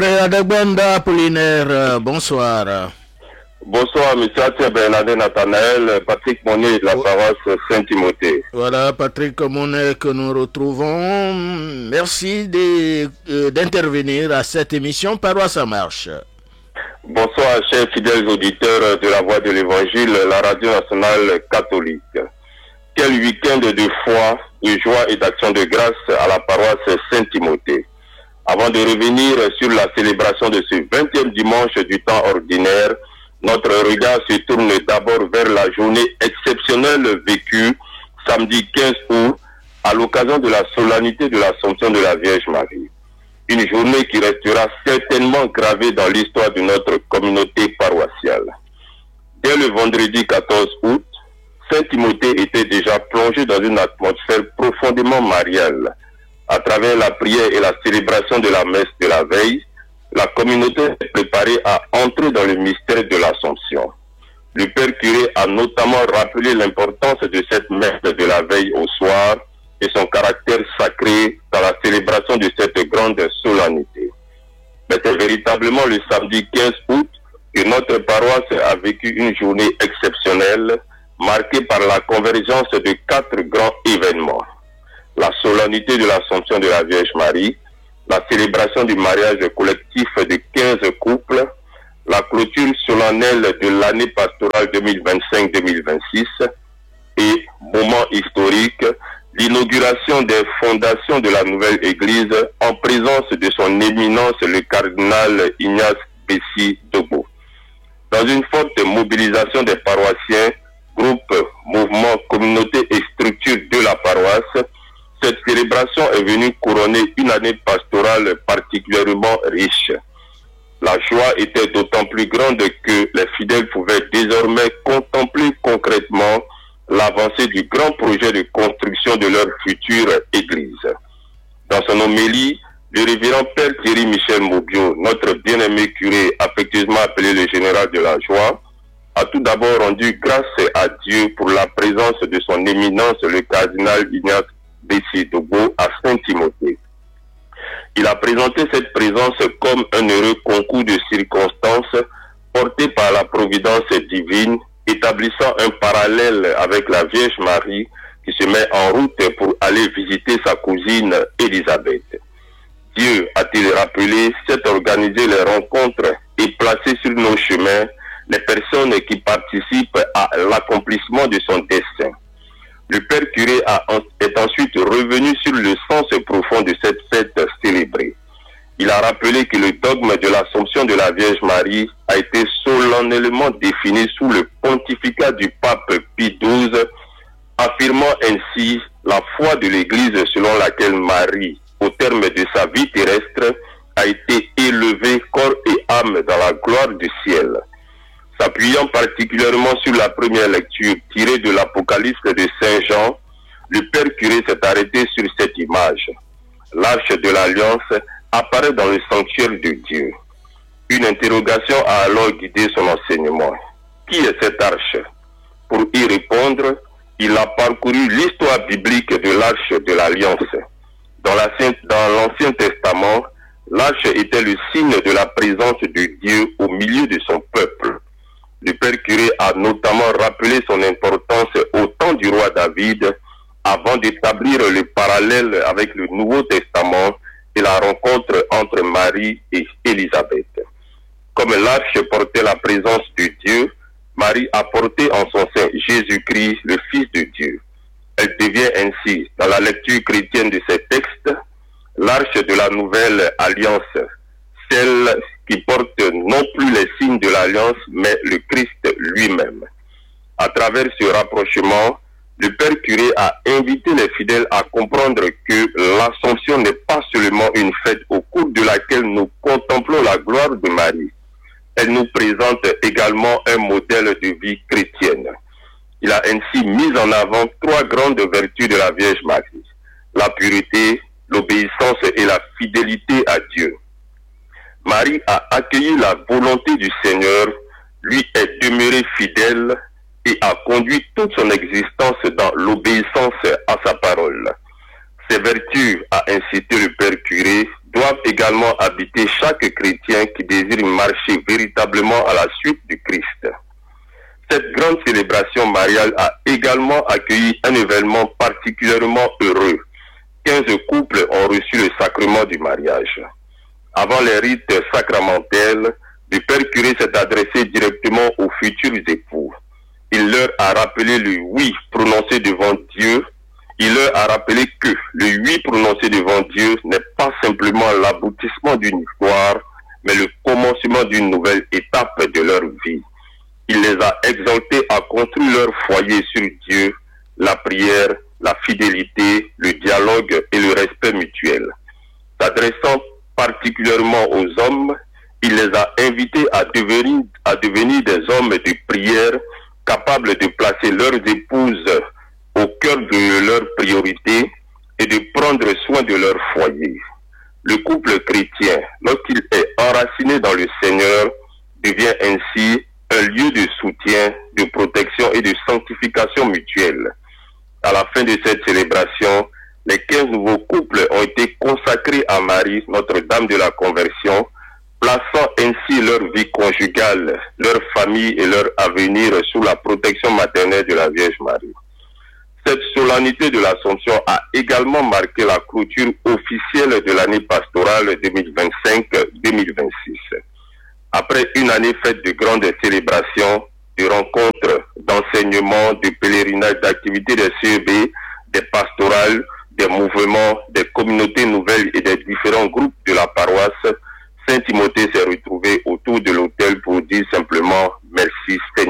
Père Adegbenda Apollinaire, bonsoir. Bonsoir, M. Atia Bernadette Nathanaël, Patrick Monet de la paroisse Saint-Timothée. Voilà, Patrick Monet que nous retrouvons. Merci d'intervenir à cette émission Paroisse en marche. Bonsoir, chers fidèles auditeurs de la Voix de l'Évangile, la radio nationale catholique. Quel week-end de foi, de joie et d'action de grâce à la paroisse Saint-Timothée. Avant de revenir sur la célébration de ce 20e dimanche du temps ordinaire, notre regard se tourne d'abord vers la journée exceptionnelle vécue samedi 15 août à l'occasion de la solennité de l'Assomption de la Vierge Marie. Une journée qui restera certainement gravée dans l'histoire de notre communauté paroissiale. Dès le vendredi 14 août, Saint-Timothée était déjà plongé dans une atmosphère profondément mariale. À travers la prière et la célébration de la messe de la veille, la communauté est préparée à entrer dans le mystère de l'Assomption. Le Père curé a notamment rappelé l'importance de cette messe de la veille au soir et son caractère sacré dans la célébration de cette grande solennité. Mais c'est véritablement le samedi 15 août que notre paroisse a vécu une journée exceptionnelle marquée par la convergence de 4 grands événements. La solennité de l'Assomption de la Vierge Marie, la célébration du mariage collectif de 15 couples, la clôture solennelle de l'année pastorale 2025-2026 et, moment historique, l'inauguration des fondations de la nouvelle église en présence de son éminence le cardinal Ignace Bessi-Dogo. Dans une forte mobilisation des paroissiens, groupes, mouvements, communautés et structures de la paroisse, cette célébration est venue couronner une année pastorale particulièrement riche. La joie était d'autant plus grande que les fidèles pouvaient désormais contempler concrètement l'avancée du grand projet de construction de leur future église. Dans son homélie, le révérend Père Thierry Michel Maubiot, notre bien-aimé curé affectueusement appelé le général de la joie, a tout d'abord rendu grâce à Dieu pour la présence de son éminence le cardinal Ignace Bessi-Dogo à Saint-Timothée. Il a présenté cette présence comme un heureux concours de circonstances porté par la providence divine, établissant un parallèle avec la Vierge Marie qui se met en route pour aller visiter sa cousine Élisabeth. Dieu, a-t-il rappelé, s'est organisé les rencontres et placé sur nos chemins les personnes qui participent à l'accomplissement de son dessein. Le Père curé est ensuite revenu sur le sens profond de cette fête célébrée. Il a rappelé que le dogme de l'Assomption de la Vierge Marie a été solennellement défini sous le pontificat du pape Pie XII, affirmant ainsi la foi de l'Église selon laquelle Marie, au terme de sa vie terrestre, a été élevée corps et âme dans la gloire du ciel. S'appuyant particulièrement sur la première lecture tirée de l'Apocalypse de Saint Jean, le Père curé s'est arrêté sur cette image. L'arche de l'Alliance apparaît dans le sanctuaire de Dieu. Une interrogation a alors guidé son enseignement. Qui est cette arche? Pour y répondre, il a parcouru l'histoire biblique de l'arche de l'Alliance. Dans l'Ancien Testament, l'arche était le signe de la présence de Dieu au milieu de son peuple. Le Père curé a notamment rappelé son importance au temps du roi David avant d'établir le parallèle avec le Nouveau Testament et la rencontre entre Marie et Élisabeth. Comme l'arche portait la présence de Dieu, Marie a porté en son sein Jésus-Christ, le Fils de Dieu. Elle devient ainsi, dans la lecture chrétienne de ces textes, l'arche de la nouvelle alliance, celle qui porte non plus les signes de l'alliance, mais le Christ lui-même. À travers ce rapprochement, le Père curé a invité les fidèles à comprendre que l'Assomption n'est pas seulement une fête au cours de laquelle nous contemplons la gloire de Marie. Elle nous présente également un modèle de vie chrétienne. Il a ainsi mis en avant 3 grandes vertus de la Vierge Marie: la pureté, l'obéissance et la fidélité à Dieu. Marie a accueilli la volonté du Seigneur, lui est demeurée fidèle et a conduit toute son existence dans l'obéissance à sa parole. Ces vertus, a incité le Père curé, doivent également habiter chaque chrétien qui désire marcher véritablement à la suite du Christ. Cette grande célébration mariale a également accueilli un événement particulièrement heureux. 15 couples ont reçu le sacrement du mariage. Avant les rites sacramentels, le père curé s'est adressé directement aux futurs époux. Il leur a rappelé le oui prononcé devant Dieu. Il leur a rappelé que le oui prononcé devant Dieu n'est pas simplement l'aboutissement d'une histoire, mais le commencement d'une nouvelle étape de leur vie. Il les a exhortés à construire leur foyer sur Dieu, la prière, la fidélité, le dialogue et le respect mutuel. S'adressant particulièrement aux hommes, il les a invités à devenir des hommes de prière, capables de placer leurs épouses au cœur de leurs priorités et de prendre soin de leur foyer. Le couple chrétien, lorsqu'il est enraciné dans le Seigneur, devient ainsi un lieu de soutien, de protection et de sanctification mutuelle. À la fin de cette célébration, les 15 nouveaux couples ont été consacrés à Marie, Notre-Dame de la Conversion, plaçant ainsi leur vie conjugale, leur famille et leur avenir sous la protection maternelle de la Vierge Marie. Cette solennité de l'Assomption a également marqué la clôture officielle de l'année pastorale 2025-2026. Après une année faite de grandes célébrations, de rencontres, d'enseignements, de pèlerinages, d'activités des CEB, des pastorales, des mouvements, des communautés nouvelles et des différents groupes de la paroisse, Saint Timothée s'est retrouvé autour de l'autel pour dire simplement « Merci Seigneur ».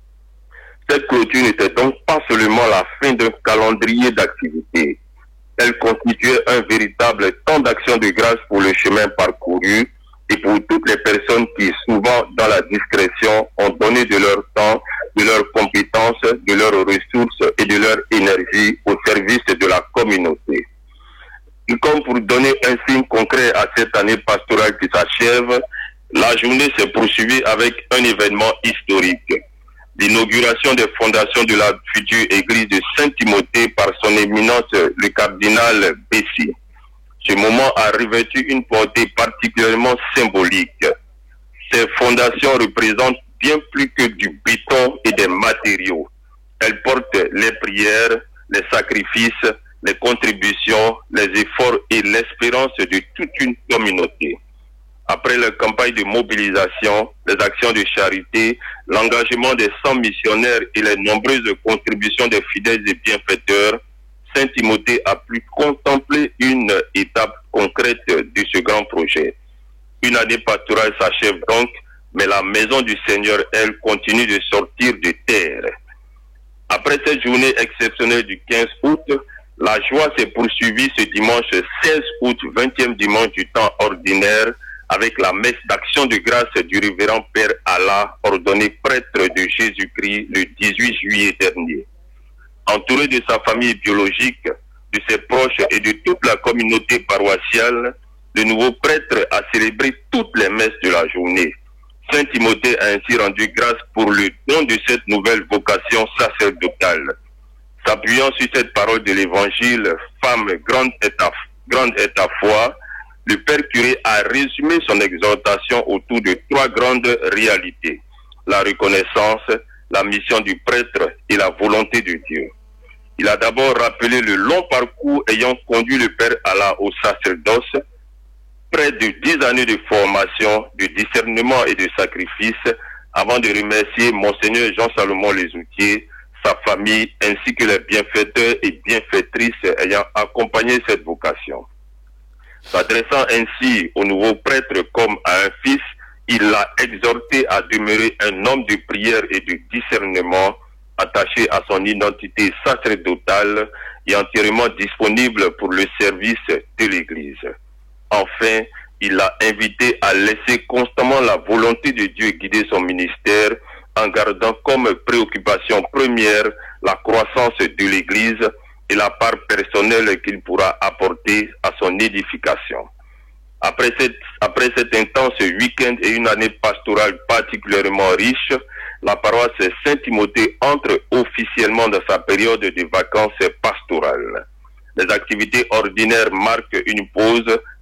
Cette clôture n'était donc pas seulement la fin d'un calendrier d'activités. Elle constituait un véritable temps d'action de grâce pour le chemin parcouru et pour toutes les personnes qui, souvent dans la discrétion, ont donné de leur temps, de leurs compétences, de leurs ressources et de leur énergie au service de la communauté. Et comme pour donner un signe concret à cette année pastorale qui s'achève, la journée s'est poursuivie avec un événement historique. L'inauguration des fondations de la future église de Saint-Timothée par son éminence le cardinal Bessy. Ce moment a revêtu une portée particulièrement symbolique. Ces fondations représentent bien plus que du béton et des matériaux. Elles portent les prières, les sacrifices, les contributions, les efforts et l'espérance de toute une communauté. Après la campagne de mobilisation, les actions de charité, l'engagement des 100 missionnaires et les nombreuses contributions des fidèles et bienfaiteurs, Saint Timothée a pu contempler une étape concrète de ce grand projet. Une année pastorale s'achève donc, mais la maison du Seigneur, elle, continue de sortir de terre. Après cette journée exceptionnelle du 15 août, la joie s'est poursuivie ce dimanche 16 août, 20e dimanche du temps ordinaire, avec la messe d'action de grâce du révérend Père Allah, ordonné prêtre de Jésus-Christ le 18 juillet dernier. Entouré de sa famille biologique, de ses proches et de toute la communauté paroissiale, le nouveau prêtre a célébré toutes les messes de la journée. Saint Timothée a ainsi rendu grâce pour le don de cette nouvelle vocation sacerdotale. S'appuyant sur cette parole de l'Évangile, femme grande est ta foi, le Père curé a résumé son exhortation autour de 3 grandes réalités: la reconnaissance, la mission du prêtre et la volonté de Dieu. Il a d'abord rappelé le long parcours ayant conduit le Père Allah au sacerdoce, près de 10 années de formation, de discernement et de sacrifice, avant de remercier Monseigneur Jean-Salomon Lesoutier, sa famille ainsi que les bienfaiteurs et bienfaitrices ayant accompagné cette vocation. S'adressant ainsi au nouveau prêtre comme à un fils, il l'a exhorté à demeurer un homme de prière et de discernement, attaché à son identité sacerdotale et entièrement disponible pour le service de l'Église. Enfin, il l'a invité à laisser constamment la volonté de Dieu guider son ministère, en gardant comme préoccupation première la croissance de l'Église et la part personnelle qu'il pourra apporter à son édification. Après cet intense week-end et une année pastorale particulièrement riche, la paroisse Saint-Timothée entre officiellement dans sa période de vacances pastorales. Les activités ordinaires marquent une pause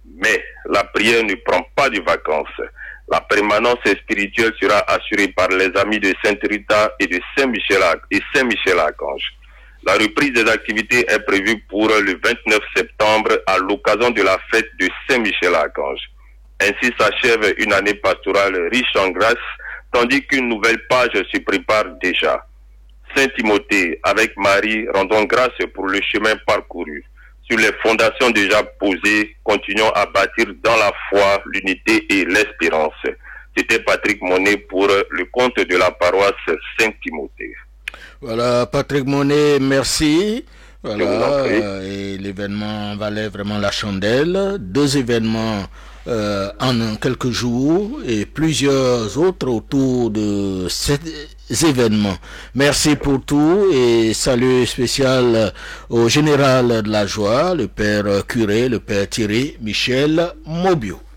Mais la prière ne prend pas de vacances. La permanence spirituelle sera assurée par les amis de Sainte Rita et de Saint-Michel-Archange. La reprise des activités est prévue pour le 29 septembre à l'occasion de la fête de Saint-Michel-Archange. Ainsi s'achève une année pastorale riche en grâce, tandis qu'une nouvelle page se prépare déjà. Saint Timothée, avec Marie, rendons grâce pour le chemin parcouru. Sur les fondations déjà posées, continuons à bâtir dans la foi, l'unité et l'espérance. C'était Patrick Monet pour le compte de la paroisse Saint-Timothée. Voilà, Patrick Monet, merci. Voilà, et l'événement valait vraiment la chandelle. 2 événements en quelques jours et plusieurs autres autour de ces événements. Merci pour tout et salut spécial au général de la joie, le père curé, le père Thierry Michel Mobio.